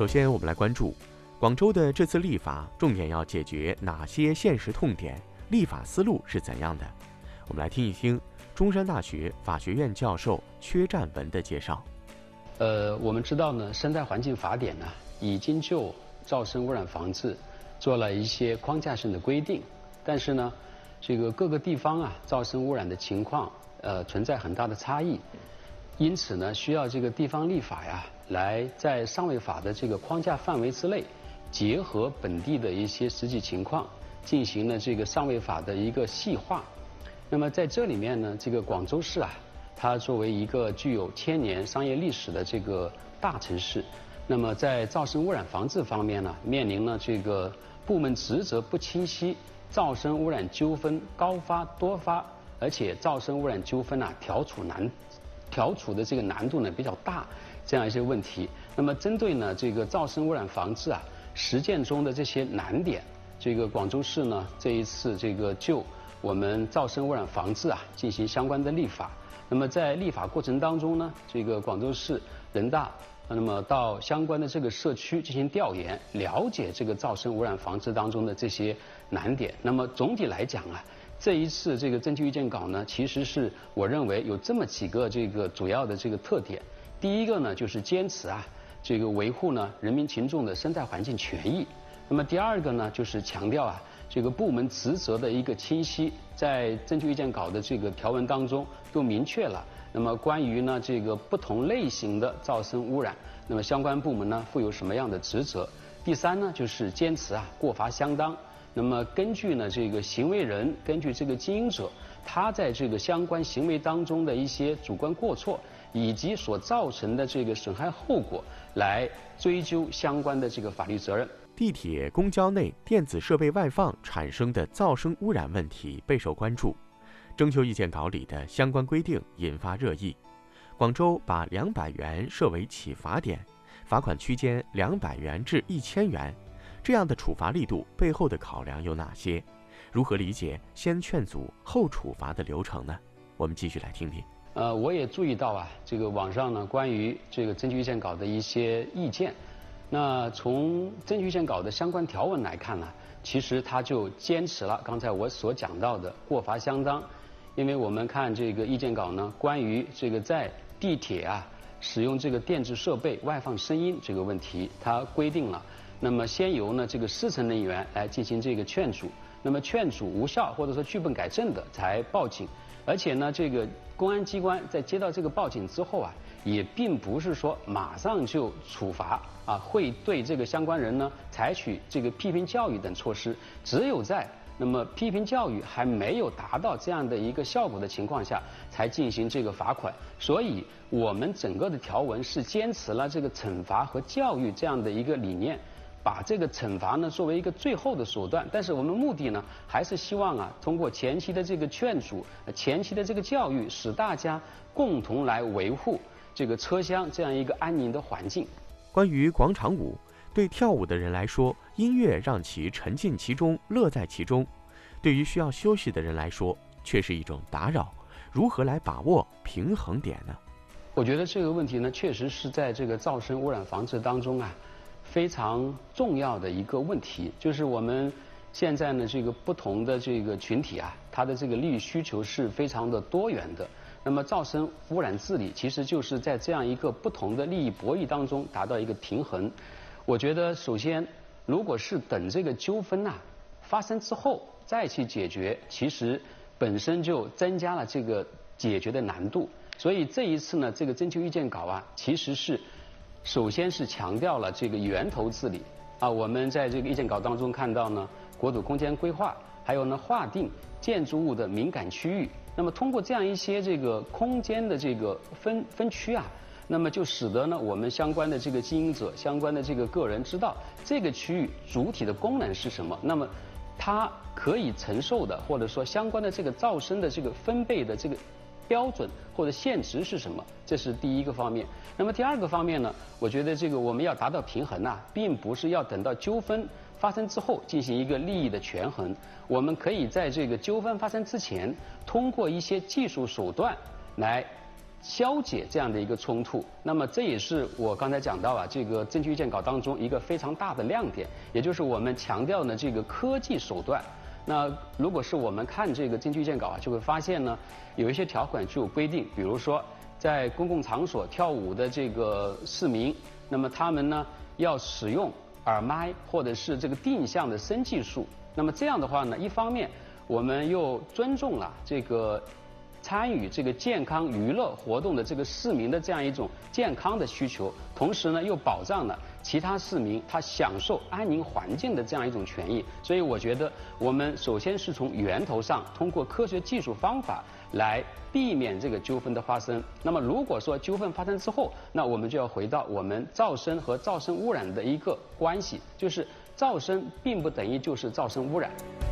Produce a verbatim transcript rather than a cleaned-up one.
首先，我们来关注广州的这次立法，重点要解决哪些现实痛点？立法思路是怎样的？我们来听一听中山大学法学院教授薛占文的介绍。 呃，我们知道呢，《生态环境法典》呢已经就噪声污染防治做了一些框架性的规定，但是呢，这个各个地方啊，噪声污染的情况呃存在很大的差异，因此呢，需要这个地方立法呀，来在上位法的这个框架范围之内，结合本地的一些实际情况，进行了这个上位法的一个细化。那么在这里面呢，这个广州市啊，它作为一个具有千年商业历史的这个大城市，那么在噪声污染防治方面呢，面临了这个部门职责不清晰、噪声污染纠纷高发多发，而且噪声污染纠纷啊调处难调处的这个难度呢比较大，这样一些问题。那么针对呢这个噪声污染防治啊实践中的这些难点，这个广州市呢这一次这个就我们噪声污染防治啊进行相关的立法。那么在立法过程当中呢，这个广州市人大那么到相关的这个社区进行调研，了解这个噪声污染防治当中的这些难点。那么总体来讲啊，这一次这个征求意见稿呢，其实是我认为有这么几个这个主要的这个特点。第一个呢，就是坚持啊这个维护呢人民群众的生态环境权益。那么第二个呢，就是强调啊这个部门职责的一个清晰，在征求意见稿的这个条文当中都明确了。那么关于呢这个不同类型的噪声污染，那么相关部门呢负有什么样的职责？第三呢，就是坚持啊过罚相当。那么根据呢这个行为人，根据这个经营者，他在这个相关行为当中的一些主观过错，以及所造成的这个损害后果，来追究相关的这个法律责任。 地铁、公交内电子设备外放产生的噪声污染问题备受关注。征求意见稿里的相关规定引发热议。广州把两百元设为起罚点，罚款区间两百元至一千元，这样的处罚力度背后的考量有哪些？如何理解先劝阻后处罚的流程呢？我们继续来听听。 呃，我也注意到啊，这个网上呢关于这个征求意见稿的一些意见。那从征求意见稿的相关条文来看呢，其实他就坚持了刚才我所讲到的过罚相当。因为我们看这个意见稿呢，关于这个在地铁啊使用这个电子设备外放声音这个问题，它规定了，那么先由呢这个司乘人员来进行这个劝阻，那么劝阻无效或者说据本改正的才报警，而且呢这个公安机关在接到这个报警之后啊，也并不是说马上就处罚啊，会对这个相关人呢采取这个批评教育等措施，只有在那么批评教育还没有达到这样的一个效果的情况下，才进行这个罚款。所以我们整个的条文是坚持了这个惩罚和教育这样的一个理念，把这个惩罚呢作为一个最后的手段。但是我们目的呢，还是希望啊，通过前期的这个劝阻、前期的这个教育，使大家共同来维护这个车厢这样一个安宁的环境。 关于广场舞，对跳舞的人来说，音乐让其沉浸其中，乐在其中；对于需要休息的人来说，却是一种打扰。如何来把握平衡点呢？ 我觉得这个问题呢，确实是在这个噪声污染防治当中啊，非常重要的一个问题。就是我们现在呢，这个不同的这个群体啊，它的这个利益需求是非常的多元的。那么噪声污染治理其实就是在这样一个不同的利益博弈当中达到一个平衡。我觉得首先，如果是等这个纠纷呐、啊、发生之后再去解决，其实本身就增加了这个解决的难度。所以这一次呢，这个征求意见稿啊，其实是首先是强调了这个源头治理啊。我们在这个意见稿当中看到呢，国土空间规划，还有呢划定建筑物的敏感区域。那么通过这样一些这个空间的这个分分区啊，那么就使得呢我们相关的这个经营者、相关的这个个人知道这个区域主体的功能是什么，那么它可以承受的或者说相关的这个噪声的这个分贝的这个标准或者限值是什么，这是第一个方面。那么第二个方面呢，我觉得这个我们要达到平衡啊，并不是要等到纠纷发生之后进行一个利益的权衡，我们可以在这个纠纷发生之前，通过一些技术手段来消解这样的一个冲突。那么这也是我刚才讲到啊，这个证据意见稿当中一个非常大的亮点，也就是我们强调呢这个科技手段。那如果是我们看这个证据意见稿啊，就会发现呢，有一些条款就有规定，比如说在公共场所跳舞的这个市民，那么他们呢要使用耳麦或者是这个定向的声技术。那么这样的话呢，一方面我们又尊重了这个参与这个健康娱乐活动的这个市民的这样一种健康的需求，同时呢又保障了其他市民他享受安宁环境的这样一种权益。所以我觉得我们首先是从源头上通过科学技术方法来避免这个纠纷的发生。那么如果说纠纷发生之后，那我们就要回到我们噪声和噪声污染的一个关系，就是噪声并不等于就是噪声污染。